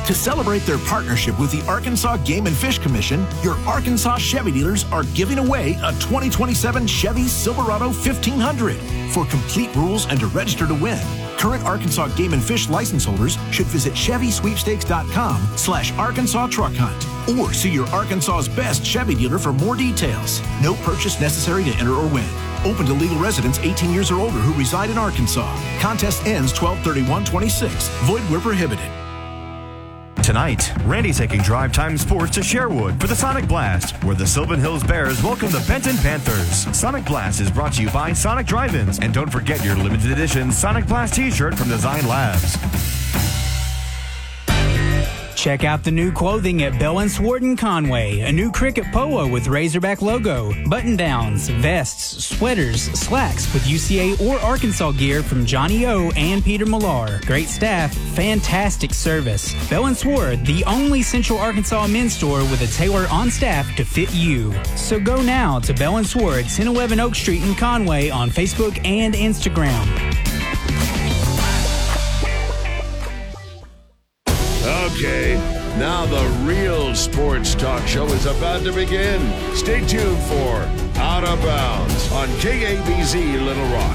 To celebrate their partnership with the Arkansas Game and Fish Commission, your Arkansas Chevy dealers are giving away a 2027 Chevy Silverado 1500. For complete rules and to register to win, current Arkansas Game and Fish license holders should visit ChevySweepstakes.com/Arkansas Truck Hunt or see your Arkansas's best Chevy dealer for more details. No purchase necessary to enter or win. Open to legal residents 18 years or older who reside in Arkansas. Contest ends 12/31/26. Void where prohibited. Tonight, Randy taking Drive Time Sports to Sherwood for the Sonic Blast, where the Sylvan Hills Bears welcome the Benton Panthers. Sonic Blast is brought to you by Sonic Drive-Ins, and don't forget your limited edition Sonic Blast t-shirt from Design Labs. Check out the new clothing at Bell & Swart in Conway. A new cricket polo with Razorback logo, button-downs, vests, sweaters, slacks with UCA or Arkansas gear from Johnny O and Peter Millar. Great staff, fantastic service. Bell & Swart, the only Central Arkansas men's store with a tailor on staff to fit you. So go now to Bell & Swart, 1011 Oak Street in Conway on Facebook and Instagram. Okay, now the real sports talk show is about to begin. Stay tuned for Out of Bounds on KABZ Little Rock.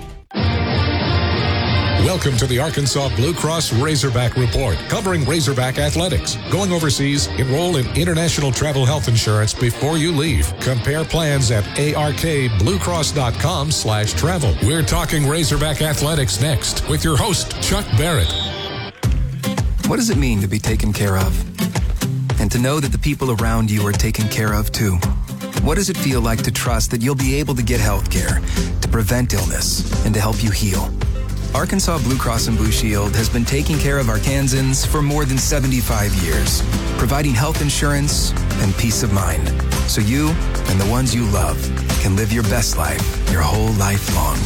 Welcome to the Arkansas Blue Cross Razorback Report, covering Razorback athletics. Going overseas, enroll in international travel health insurance before you leave. Compare plans at arkbluecross.com/travel. We're talking Razorback athletics next with your host, Chuck Barrett. What does it mean to be taken care of? And to know that the people around you are taken care of too? What does it feel like to trust that you'll be able to get health care, to prevent illness, and to help you heal? Arkansas Blue Cross and Blue Shield has been taking care of Arkansans for more than 75 years, providing health insurance and peace of mind, so you and the ones you love can live your best life your whole life long.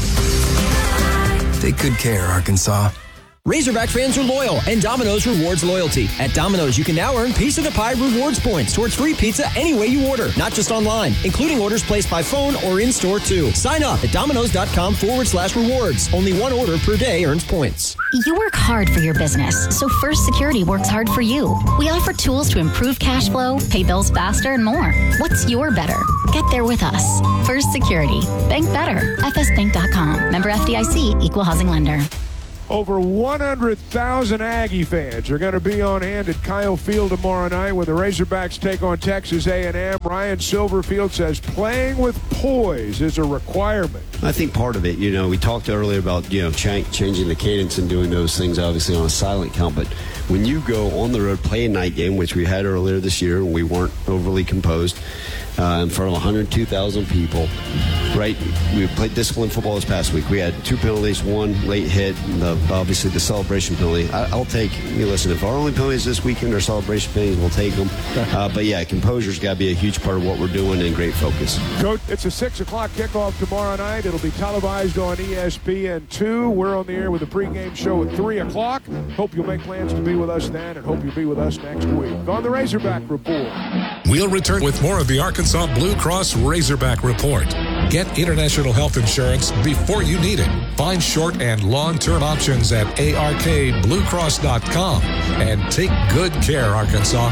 Take good care, Arkansas. Razorback fans are loyal, and Domino's rewards loyalty. At Domino's, you can now earn Piece of the Pie rewards points towards free pizza any way you order, not just online, including orders placed by phone or in-store too. Sign up at Domino's.com/rewards. Only one order per day earns points. You work hard for your business, so First Security works hard for you. We offer tools to improve cash flow, pay bills faster, and more. What's your better? Get there with us. First Security. Bank better. FSBank.com. Member FDIC. Equal housing lender. Over 100,000 Aggie fans are going to be on hand at Kyle Field tomorrow night when the Razorbacks take on Texas A&M. Ryan Silverfield says playing with poise is a requirement. I think part of it, we talked earlier about, changing the cadence and doing those things obviously on a silent count. But when you go on the road, play a night game, which we had earlier this year, and we weren't overly composed, in front of 102,000 people, right? We played disciplined football this past week. We had 2 penalties, 1 late hit, and obviously the celebration penalty. I'll take, listen, if our only penalties this weekend are celebration penalties, we'll take them. But yeah, composure's got to be a huge part of what we're doing, and great focus. Coach, it's a 6 o'clock kickoff tomorrow night. It'll be televised on ESPN2. We're on the air with a pregame show at 3 o'clock. Hope you'll make plans to be with us then, and hope you'll be with us next week on the Razorback Report. We'll return with more of the Arkansas Blue Cross Razorback Report. Get international health insurance before you need it. Find short and long-term options at arkbluecross.com and take good care, Arkansas.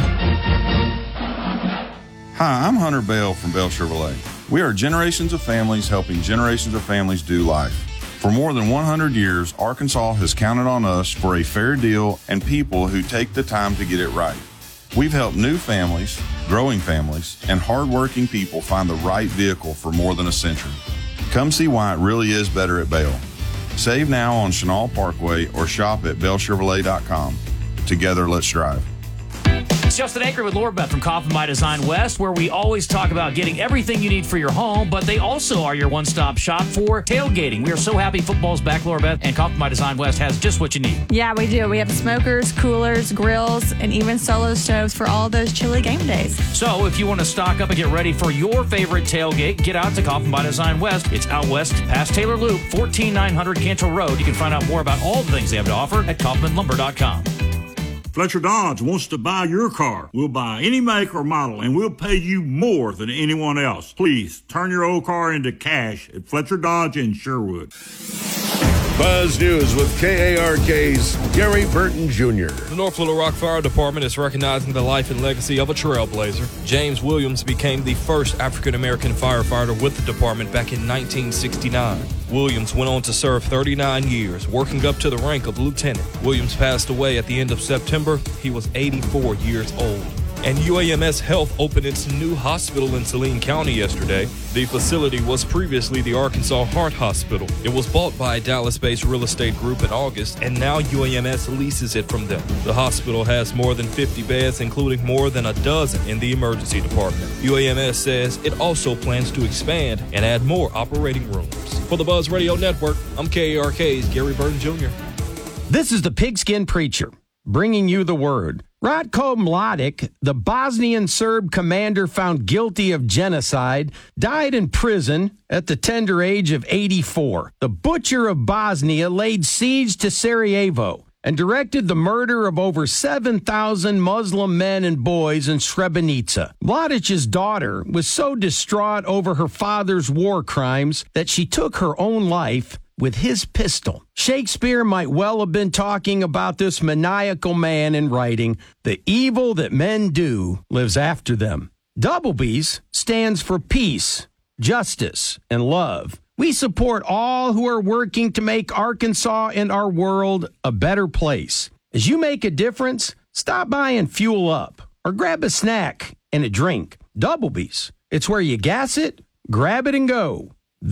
Hi, I'm Hunter Bell from Bell Chevrolet. We are generations of families helping generations of families do life. For more than 100 years, Arkansas has counted on us for a fair deal and people who take the time to get it right. We've helped new families, growing families, and hardworking people find the right vehicle for more than a century. Come see why it really is better at Bell. Save now on Chenal Parkway or shop at bellchevrolet.com. Together, let's drive. It's Justin Aker with Laura Beth from Kaufman by Design West, where we always talk about getting everything you need for your home, but they also are your one-stop shop for tailgating. We are so happy football's back, Laura Beth, and Kaufman by Design West has just what you need. Yeah, we do. We have smokers, coolers, grills, and even solo stoves for all those chilly game days. So if you want to stock up and get ready for your favorite tailgate, get out to Kaufman by Design West. It's out west past Taylor Loop, 14900 Cantrell Road. You can find out more about all the things they have to offer at kaufmanlumber.com. Fletcher Dodge wants to buy your car. We'll buy any make or model, and we'll pay you more than anyone else. Please turn your old car into cash at Fletcher Dodge in Sherwood. Buzz News with KARK's Gary Burton Jr. The North Little Rock Fire Department is recognizing the life and legacy of a trailblazer. James Williams became the first African-American firefighter with the department back in 1969. Williams went on to serve 39 years, working up to the rank of lieutenant. Williams passed away at the end of September. He was 84 years old. And UAMS Health opened its new hospital in Saline County yesterday. The facility was previously the Arkansas Heart Hospital. It was bought by a Dallas-based real estate group in August, and now UAMS leases it from them. The hospital has more than 50 beds, including more than a dozen in the emergency department. UAMS says it also plans to expand and add more operating rooms. For the Buzz Radio Network, I'm KARK's Gary Burton Jr. This is the Pigskin Preacher, bringing you the word. Ratko Mladic, the Bosnian Serb commander found guilty of genocide, died in prison at the tender age of 84. The butcher of Bosnia laid siege to Sarajevo and directed the murder of over 7,000 Muslim men and boys in Srebrenica. Mladic's daughter was so distraught over her father's war crimes that she took her own life with his pistol. Shakespeare might well have been talking about this maniacal man in writing, "The evil that men do lives after them." Doublebees stands for peace, justice, and love. We support all who are working to make Arkansas and our world a better place. As you make a difference, stop by and fuel up or grab a snack and a drink. Doublebees. It's where you gas it, grab it, and go.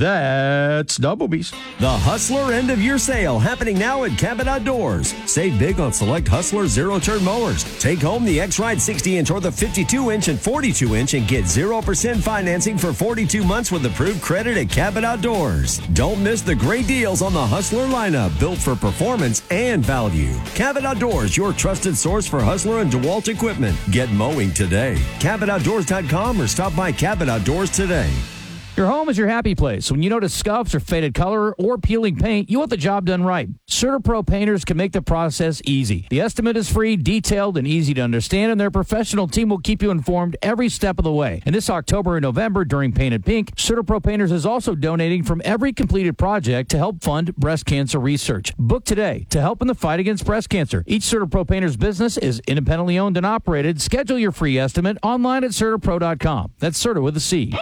That's Doublebees. The Hustler end of year sale happening now at Cabot Outdoors. Save big on select Hustler zero-turn mowers. Take home the X-Ride 60-inch or the 52-inch and 42-inch and get 0% financing for 42 months with approved credit at Cabot Outdoors. Don't miss the great deals on the Hustler lineup, built for performance and value. Cabot Outdoors, your trusted source for Hustler and DeWalt equipment. Get mowing today. CabotOutdoors.com or stop by Cabot Outdoors today. Your home is your happy place. When you notice scuffs or faded color or peeling paint, you want the job done right. CertaPro painters can make the process easy. The estimate is free, detailed, and easy to understand, and their professional team will keep you informed every step of the way. And this October and November during Painted Pink, CertaPro Painters is also donating from every completed project to help fund breast cancer research. Book today to help in the fight against breast cancer. Each CertaPro Painters business is independently owned and operated. Schedule your free estimate online at CertaPro.com. That's Certa with a C.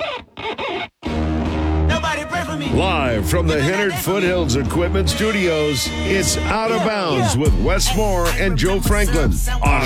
Live from the Hennard Foothills Equipment Studios, it's Out of Bounds with Wes Moore and Joe Franklin on